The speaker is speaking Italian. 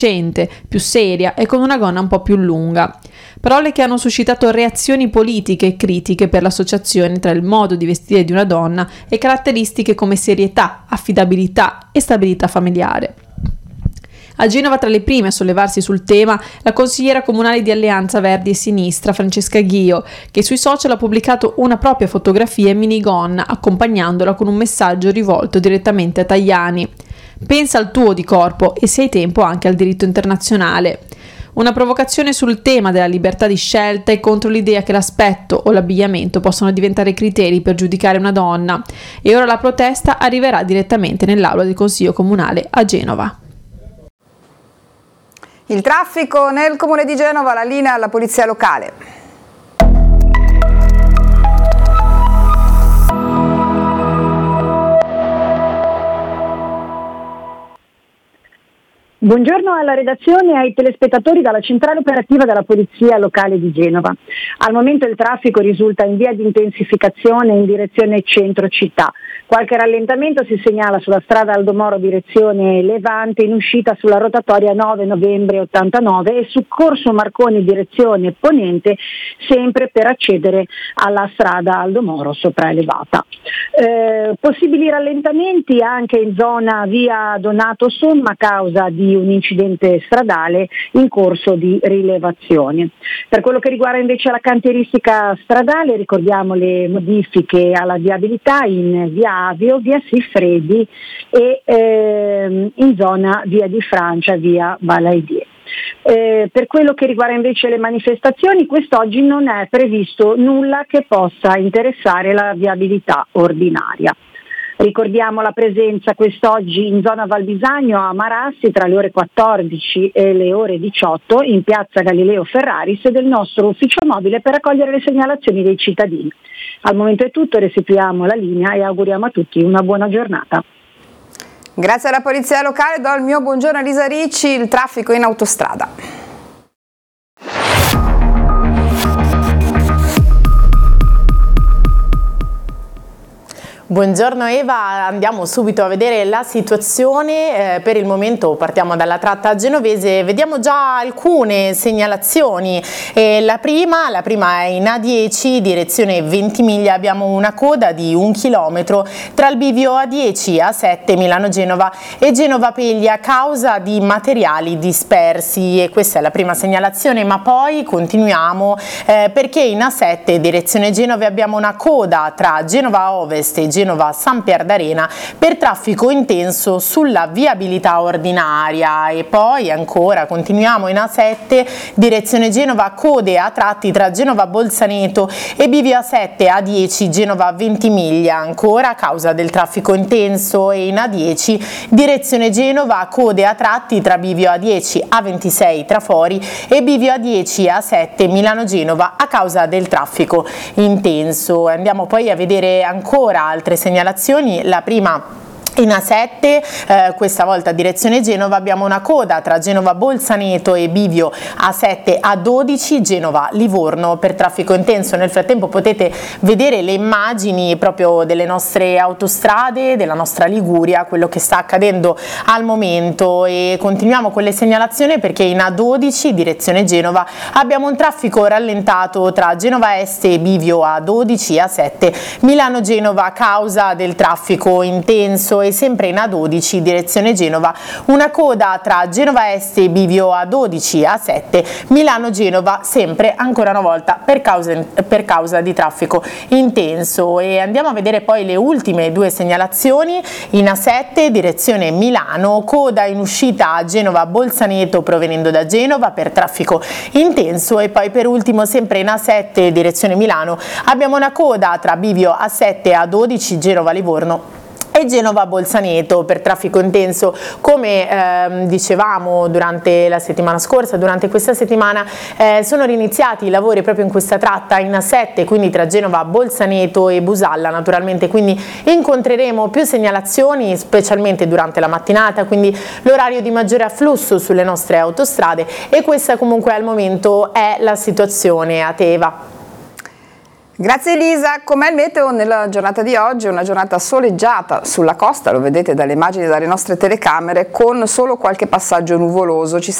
più seria e con una gonna un po' più lunga. Parole che hanno suscitato reazioni politiche e critiche per l'associazione tra il modo di vestire di una donna e caratteristiche come serietà, affidabilità e stabilità familiare. A Genova, tra le prime a sollevarsi sul tema, la consigliera comunale di Alleanza Verdi e Sinistra, Francesca Ghio, che sui social ha pubblicato una propria fotografia in minigonna, accompagnandola con un messaggio rivolto direttamente a Tajani. Pensa al tuo di corpo e se hai tempo anche al diritto internazionale. Una provocazione sul tema della libertà di scelta e contro l'idea che l'aspetto o l'abbigliamento possano diventare criteri per giudicare una donna. E ora la protesta arriverà direttamente nell'aula del Consiglio Comunale a Genova. Il traffico nel comune di Genova, la linea alla polizia locale. Buongiorno alla redazione e ai telespettatori dalla centrale operativa della Polizia Locale di Genova. Al momento il traffico risulta in via di intensificazione in direzione centro città. Qualche rallentamento si segnala sulla strada Aldo Moro direzione Levante in uscita sulla rotatoria 9 novembre 89 e su Corso Marconi direzione Ponente, sempre per accedere alla strada Aldo Moro sopraelevata. Possibili rallentamenti anche in zona via Donato Somma a causa di un incidente stradale in corso di rilevazione. Per quello che riguarda invece la cantieristica stradale, ricordiamo le modifiche alla viabilità in via Avio, via Siffredi e in zona via di Francia, via Balaidie. Per quello che riguarda invece le manifestazioni, quest'oggi non è previsto nulla che possa interessare la viabilità ordinaria. Ricordiamo la presenza quest'oggi in zona Valbisagno a Marassi tra le ore 14 e le ore 18 in piazza Galileo Ferraris del nostro ufficio mobile per raccogliere le segnalazioni dei cittadini. Al momento è tutto, restituiamo la linea e auguriamo a tutti una buona giornata. Grazie alla polizia locale, do il mio buongiorno a Lisa Ricci, il traffico in autostrada. Buongiorno Eva, andiamo subito a vedere la situazione, per il momento partiamo dalla tratta genovese, vediamo già alcune segnalazioni, la prima è in A10 direzione Ventimiglia, abbiamo una coda di 1 chilometro tra il bivio A10 e A7 Milano-Genova e Genova-Peglia a causa di materiali dispersi, e questa è la prima segnalazione, ma poi continuiamo perché in A7 direzione Genova abbiamo una coda tra Genova Ovest e Genova San Pier d'Arena per traffico intenso sulla viabilità ordinaria. E poi ancora continuiamo in A7 direzione Genova, code a tratti tra Genova Bolzaneto e bivio A7 A10 Genova Ventimiglia ancora a causa del traffico intenso, e in A10 direzione Genova, code a tratti tra bivio A10 A26 Trafori e bivio A10 A7 Milano Genova a causa del traffico intenso. Andiamo poi a vedere ancora altre segnalazioni, la prima in A7, questa volta direzione Genova, abbiamo una coda tra Genova Bolzaneto e bivio A7 A12 Genova Livorno per traffico intenso. Nel frattempo potete vedere le immagini proprio delle nostre autostrade, della nostra Liguria, quello che sta accadendo al momento, e continuiamo con le segnalazioni perché in A12 direzione Genova abbiamo un traffico rallentato tra Genova Est e bivio A12 A7 Milano Genova a causa del traffico intenso, e sempre in A12 direzione Genova una coda tra Genova Est e bivio A12 A7 Milano Genova, sempre ancora una volta per causa di traffico intenso. E andiamo a vedere poi le ultime due segnalazioni. In A7 direzione Milano, coda in uscita a Genova Bolzaneto provenendo da Genova per traffico intenso, e poi per ultimo sempre in A7 direzione Milano abbiamo una coda tra bivio A7 A12 Genova Livorno e Genova Bolzaneto per traffico intenso. Come dicevamo durante la settimana scorsa, durante questa settimana sono riniziati i lavori proprio in questa tratta in A7, quindi tra Genova Bolzaneto e Busalla naturalmente, quindi incontreremo più segnalazioni specialmente durante la mattinata, quindi l'orario di maggiore afflusso sulle nostre autostrade, e questa comunque al momento è la situazione a Teva. Grazie Elisa, com'è il meteo nella giornata di oggi? Una giornata soleggiata sulla costa, lo vedete dalle immagini dalle nostre telecamere, con solo qualche passaggio nuvoloso. Ci